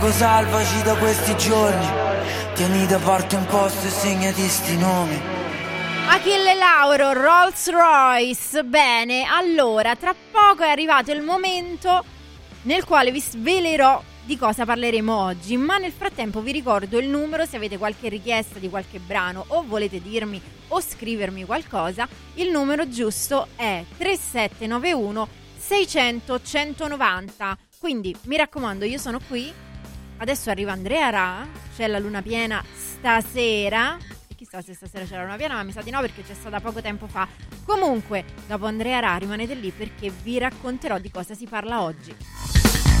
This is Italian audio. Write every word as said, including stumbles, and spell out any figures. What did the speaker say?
Salvaci da questi giorni, tieni da parte un posto e segnati sti nomi. Achille Lauro, Rolls Royce. Bene, allora, tra poco è arrivato il momento nel quale vi svelerò di cosa parleremo oggi, ma nel frattempo vi ricordo il numero. Se avete qualche richiesta di qualche brano o volete dirmi o scrivermi qualcosa, il numero giusto è tre sette nove uno sei zero zero uno uno nove zero. Quindi mi raccomando, io sono qui. Adesso arriva Andrea Ra, c'è la luna piena stasera. E chissà se stasera c'è la luna piena, ma mi sa di no perché c'è stata poco tempo fa. Comunque, dopo Andrea Ra rimanete lì perché vi racconterò di cosa si parla oggi.